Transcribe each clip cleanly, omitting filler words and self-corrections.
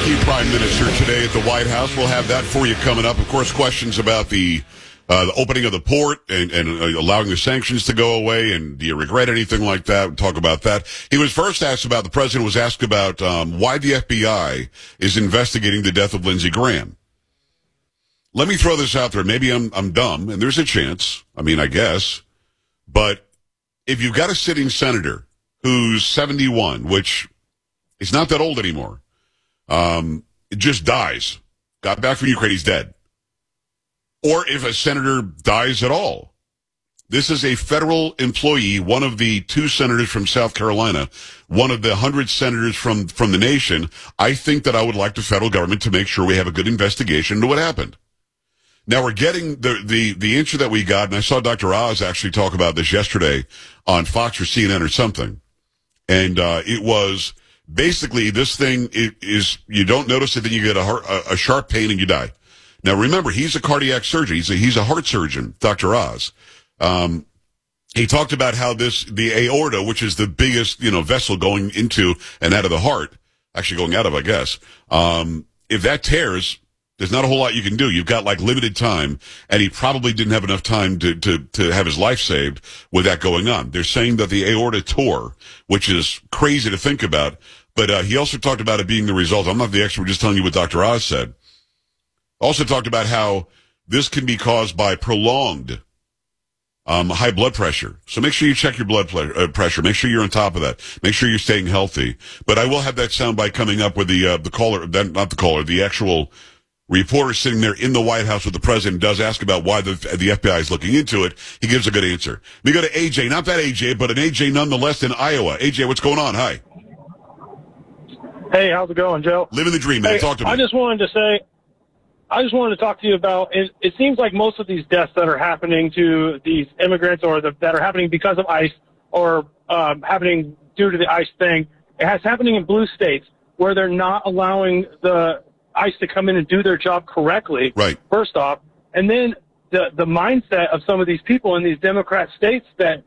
key prime minister today at the White House. We'll have that for you coming up. Of course, questions about the opening of the port and allowing the sanctions to go away. And do you regret anything like that? We'll talk about that. He was first asked about, the president was asked about why the FBI is investigating the death of Lindsey Graham. Let me throw this out there. Maybe I'm dumb, and there's a chance. I mean, I guess. But if you've got a sitting senator who's 71, which is not that old anymore, it just dies, got back from Ukraine, he's dead. Or if a senator dies at all. This is a federal employee, one of the 2 senators from South Carolina, one of the 100 senators from the nation. I think that I would like the federal government to make sure we have a good investigation into what happened. Now we're getting the answer that we got, and I saw Dr. Oz actually talk about this yesterday on Fox or CNN or something. And it was basically this thing is you don't notice it, then you get a sharp pain and you die. Now remember, he's a cardiac surgeon. He's a heart surgeon, Dr. Oz. He talked about how the aorta, which is the biggest, vessel going into and out of the heart, actually going out of, I guess. If that tears, there's not a whole lot you can do. You've got limited time, and he probably didn't have enough time to have his life saved with that going on. They're saying that the aorta tore, which is crazy to think about, but he also talked about it being the result. I'm not the expert, just telling you what Dr. Oz said. Also talked about how this can be caused by prolonged high blood pressure. So make sure you check your blood pressure. Make sure you're on top of that. Make sure you're staying healthy. But I will have that soundbite coming up with the caller, not the caller, the actual reporter sitting there in the White House with the president does ask about why the FBI is looking into it. He gives a good answer. We go to AJ, not that AJ, but an AJ nonetheless in Iowa. AJ, what's going on? Hi. Hey, how's it going, Joe? Living the dream, man. Hey, talk to me. I just wanted to talk to you about, it seems like most of these deaths that are happening to these immigrants or that are happening because of ICE or happening due to the ICE thing, it has happening in blue states where they're not allowing the ICE to come in and do their job correctly, right, first off. And then the mindset of some of these people in these Democrat states that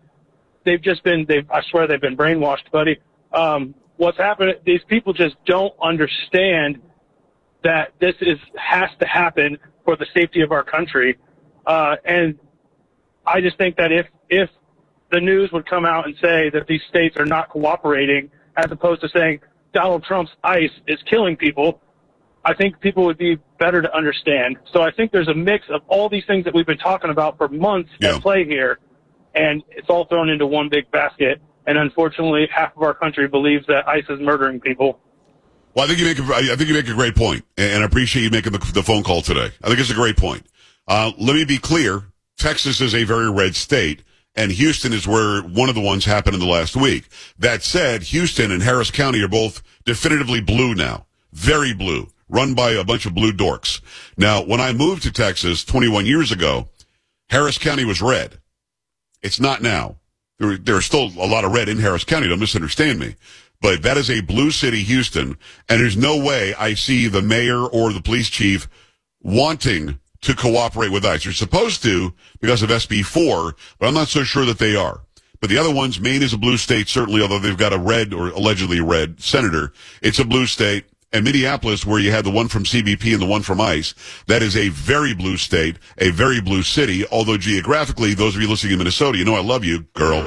I swear they've been brainwashed, buddy. What's happened, these people just don't understand that this has to happen for the safety of our country. And I just think that if the news would come out and say that these states are not cooperating, as opposed to saying Donald Trump's ICE is killing people, I think people would be better to understand. So I think there's a mix of all these things that we've been talking about for months at play here, and it's all thrown into one big basket. And unfortunately, half of our country believes that ICE is murdering people. Well, I think you make a great point, and I appreciate you making the phone call today. I think it's a great point. Let me be clear. Texas is a very red state, and Houston is where one of the ones happened in the last week. That said, Houston and Harris County are both definitively blue now. Very blue. Run by a bunch of blue dorks. Now, when I moved to Texas 21 years ago, Harris County was red. It's not now. There's still a lot of red in Harris County, don't misunderstand me. But that is a blue city, Houston, and there's no way I see the mayor or the police chief wanting to cooperate with ICE. They're supposed to because of SB 4, but I'm not so sure that they are. But the other ones, Maine is a blue state, certainly, although they've got a red or allegedly red senator. It's a blue state. And Minneapolis, where you had the one from CBP and the one from ICE, that is a very blue state, a very blue city, although geographically, those of you listening in Minnesota, I love you, girl.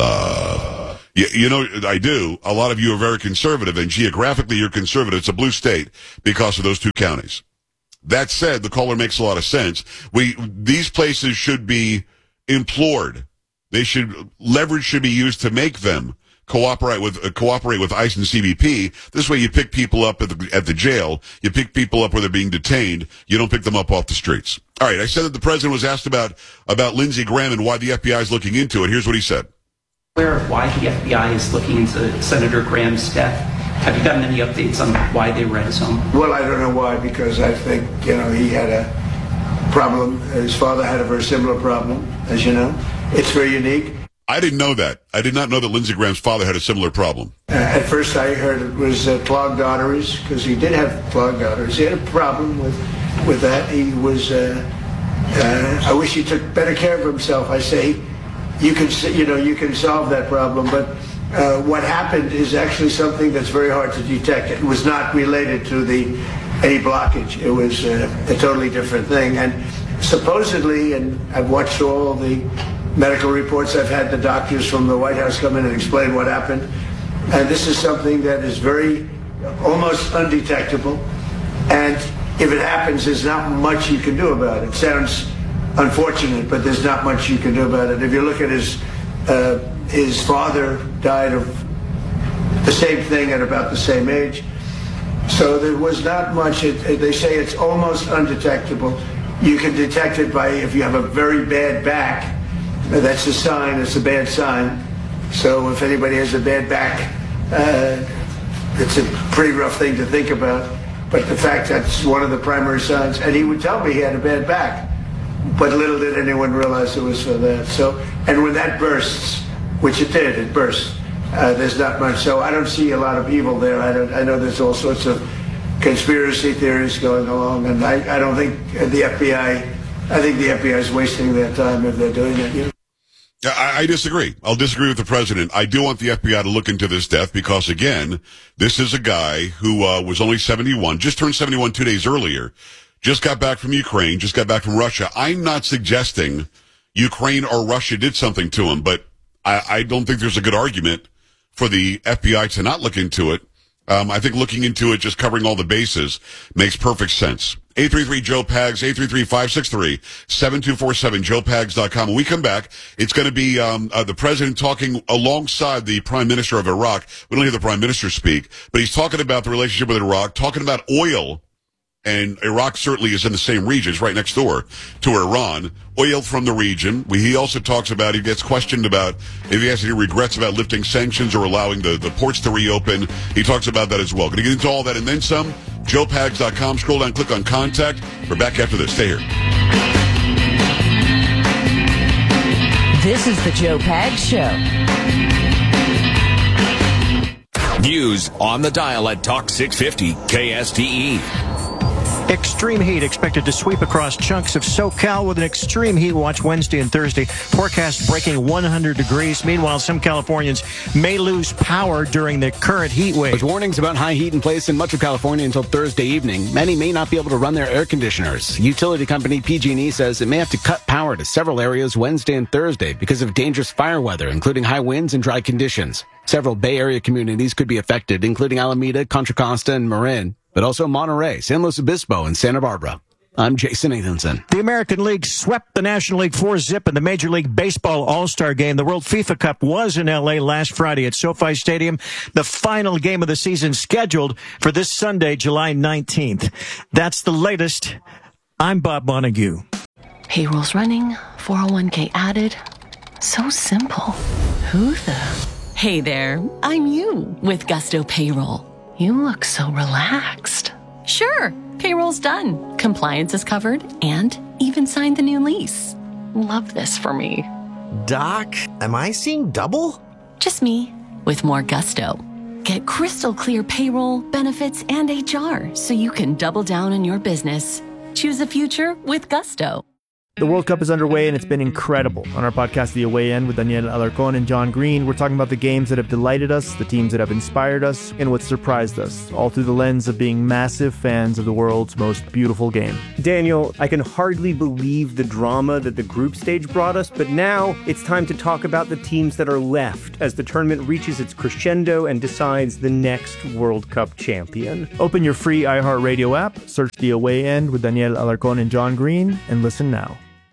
Love. I do. A lot of you are very conservative, and geographically you're conservative. It's a blue state because of those 2 counties. That said, the caller makes a lot of sense. These places should be implored. Leverage should be used to make them cooperate with ICE and CBP. This way you pick people up at the jail. You pick people up where they're being detained. You don't pick them up off the streets. All right, I said that the president was asked about Lindsey Graham and why the FBI is looking into it. Here's what he said. Aware of why the FBI is looking into Senator Graham's death? Have you gotten any updates on why they were at his home? Well, I don't know why, because I think, he had a problem. His father had a very similar problem, as you know. It's very unique. I didn't know that. I did not know that Lindsey Graham's father had a similar problem. At first I heard it was clogged arteries, because he did have clogged arteries. He had a problem with that. He was, I wish he took better care of himself. I say, you can solve that problem, but what happened is actually something that's very hard to detect. It was not related to any blockage. It was a totally different thing. And supposedly, and I've watched all the medical reports, I've had the doctors from the White House come in and explain what happened. And this is something that is almost undetectable. And if it happens, there's not much you can do about it. It sounds unfortunate, but there's not much you can do about it. If you look at his father died of the same thing at about the same age. So there was not much. They say it's almost undetectable. You can detect it by if you have a very bad back. That's a sign. It's a bad sign. So if anybody has a bad back, it's a pretty rough thing to think about. But the fact that's one of the primary signs. And he would tell me he had a bad back. But little did anyone realize it was for that. So, and when that bursts, which it did, it burst. There's not much. So I don't see a lot of evil there. I know there's all sorts of conspiracy theories going along, and I don't think the FBI. I think the FBI is wasting their time if they're doing it. You know? I disagree. I'll disagree with the president. I do want the FBI to look into this death because, again, this is a guy who was only 71, just turned 71 2 days earlier, just got back from Ukraine, just got back from Russia. I'm not suggesting Ukraine or Russia did something to him, but I don't think there's a good argument for the FBI to not look into it. I think looking into it, just covering all the bases, makes perfect sense. 833-JOE-PAGS, 833-563-7247, joepags.com. When we come back, it's going to be the president talking alongside the prime minister of Iraq. We don't hear the prime minister speak, but he's talking about the relationship with Iraq, talking about oil. And Iraq certainly is in the same region. It's right next door to Iran. Oil from the region. He also talks about, he gets questioned about if he has any regrets about lifting sanctions or allowing the ports to reopen. He talks about that as well. Going to get into all that and then some. JoePags.com. Scroll down, click on contact. We're back after this. Stay here. This is the Joe Pags Show. News on the dial at Talk 650 KSTE. Extreme heat expected to sweep across chunks of SoCal with an extreme heat watch Wednesday and Thursday. Forecast breaking 100 degrees. Meanwhile, some Californians may lose power during the current heat wave. There's warnings about high heat in place in much of California until Thursday evening. Many may not be able to run their air conditioners. Utility company PG&E says it may have to cut power to several areas Wednesday and Thursday because of dangerous fire weather, including high winds and dry conditions. Several Bay Area communities could be affected, including Alameda, Contra Costa, and Marin, but also Monterey, San Luis Obispo, and Santa Barbara. I'm Jason Nathanson. The American League swept the National League 4-zip in the Major League Baseball All-Star Game. The World FIFA Cup was in L.A. last Friday at SoFi Stadium. The final game of the season scheduled for this Sunday, July 19th. That's the latest. I'm Bob Montague. Payroll's running, 401k added. So simple. Who the... Hey there, I'm you with Gusto Payroll. You look so relaxed. Sure, payroll's done. Compliance is covered and even signed the new lease. Love this for me. Doc, am I seeing double? Just me with more Gusto. Get crystal clear payroll, benefits, and HR so you can double down on your business. Choose a future with Gusto. The World Cup is underway, and it's been incredible. On our podcast, The Away End, with Daniel Alarcón and John Green, we're talking about the games that have delighted us, the teams that have inspired us, and what surprised us, all through the lens of being massive fans of the world's most beautiful game. Daniel, I can hardly believe the drama that the group stage brought us, but now it's time to talk about the teams that are left as the tournament reaches its crescendo and decides the next World Cup champion. Open your free iHeartRadio app, search The Away End with Daniel Alarcón and John Green, and listen now.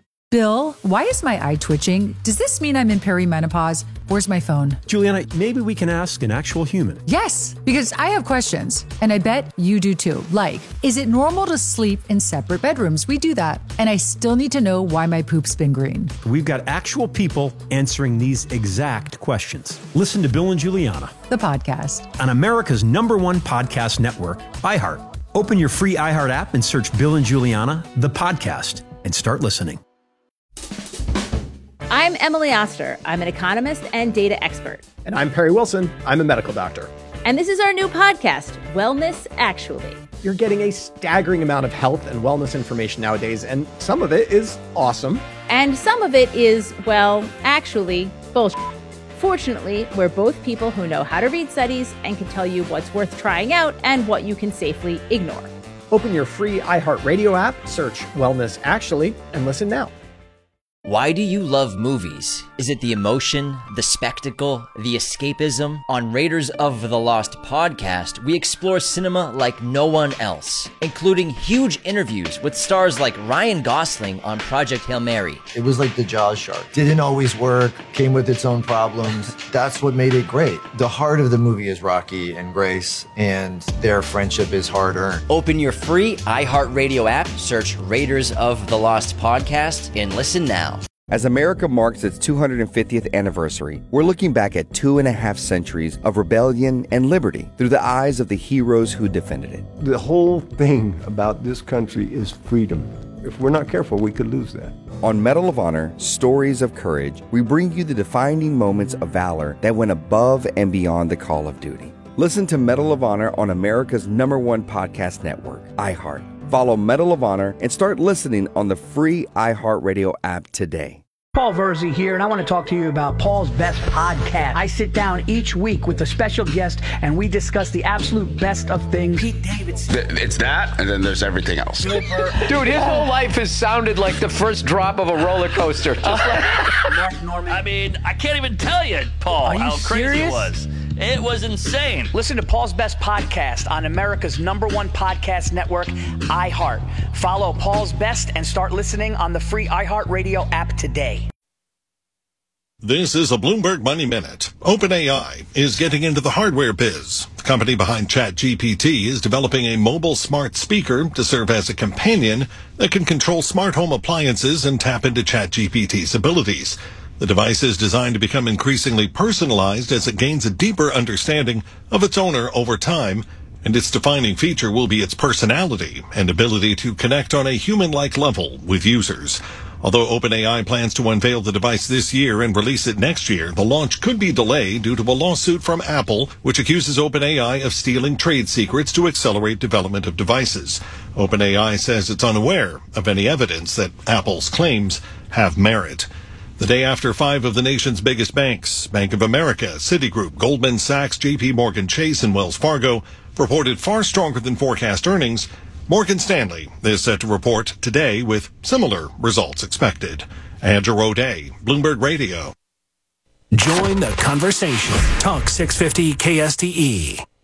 Bill, why is my eye twitching? Does this mean I'm in perimenopause? Where's my phone? Juliana, maybe we can ask an actual human. Yes, because I have questions, and I bet you do too. Like, is it normal to sleep in separate bedrooms? We do that. And I still need to know why my poop's been green. We've got actual people answering these exact questions. Listen to Bill and Juliana, the podcast, on America's #1 podcast network, iHeart. Open your free iHeart app and search Bill and Juliana, the podcast, and start listening. I'm Emily Oster. I'm an economist and data expert. And I'm Perry Wilson. I'm a medical doctor. And this is our new podcast, Wellness Actually. You're getting a staggering amount of health and wellness information nowadays, and some of it is awesome. And some of it is, well, actually, bullshit. Fortunately, we're both people who know how to read studies and can tell you what's worth trying out and what you can safely ignore. Open your free iHeartRadio app, search Wellness Actually, and listen now. Why do you love movies? Is it the emotion, the spectacle, the escapism? On Raiders of the Lost podcast, we explore cinema like no one else, including huge interviews with stars like Ryan Gosling on Project Hail Mary. It was like the Jaws shark. Didn't always work, came with its own problems. That's what made it great. The heart of the movie is Rocky and Grace, and their friendship is hard-earned. Open your free iHeartRadio app, search Raiders of the Lost podcast, and listen now. As America marks its 250th anniversary, we're looking back at 2.5 centuries of rebellion and liberty through the eyes of the heroes who defended it. The whole thing about this country is freedom. If we're not careful, we could lose that. On Medal of Honor, Stories of Courage, we bring you the defining moments of valor that went above and beyond the call of duty. Listen to Medal of Honor on America's #1 podcast network, iHeart. Follow Medal of Honor and start listening on the free iHeartRadio app today. Paul Verzi here, and I want to talk to you about Paul's Best Podcast. I sit down each week with a special guest, and we discuss the absolute best of things. Pete Davidson. It's that, and then there's everything else. Dude, his whole life has sounded like the first drop of a roller coaster. Just like Mark Norman. I mean, I can't even tell you, Paul, how crazy it was. It was insane. Listen to Paul's Best Podcast on America's #1 podcast network, iHeart. Follow Paul's Best and start listening on the free iHeartRadio app today. This is a Bloomberg Money Minute. OpenAI is getting into the hardware biz. The company behind ChatGPT is developing a mobile smart speaker to serve as a companion that can control smart home appliances and tap into ChatGPT's abilities. The device is designed to become increasingly personalized as it gains a deeper understanding of its owner over time, and its defining feature will be its personality and ability to connect on a human-like level with users. Although OpenAI plans to unveil the device this year and release it next year, the launch could be delayed due to a lawsuit from Apple, which accuses OpenAI of stealing trade secrets to accelerate development of devices. OpenAI says it's unaware of any evidence that Apple's claims have merit. The day after 5 of the nation's biggest banks, Bank of America, Citigroup, Goldman Sachs, JP Morgan Chase, and Wells Fargo, reported far stronger than forecast earnings, Morgan Stanley is set to report today with similar results expected. Andrew O'Day, Bloomberg Radio. Join the conversation. Talk 650 KSTE.